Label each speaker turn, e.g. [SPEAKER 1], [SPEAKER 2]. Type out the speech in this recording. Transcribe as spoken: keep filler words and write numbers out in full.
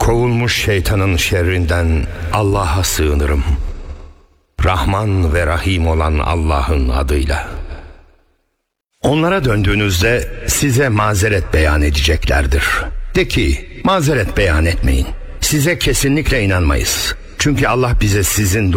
[SPEAKER 1] Kovulmuş şeytanın şerrinden Allah'a sığınırım. Rahman ve Rahim olan Allah'ın adıyla. Onlara döndüğünüzde size mazeret beyan edeceklerdir. De ki, mazeret beyan etmeyin. Size kesinlikle inanmayız. Çünkü Allah bize sizin